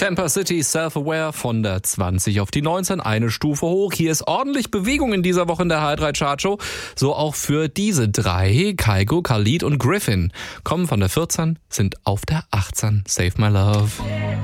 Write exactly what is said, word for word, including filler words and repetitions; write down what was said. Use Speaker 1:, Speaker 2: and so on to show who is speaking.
Speaker 1: Tampa City Self-Aware von der zwanzig auf die neunzehn, eine Stufe hoch. Hier ist ordentlich Bewegung in dieser Woche in der H drei Chartshow. So auch für diese drei, Kygo, Khalid und Griffin. Kommen von der vierzehn, sind auf der achtzehn. Save My Love.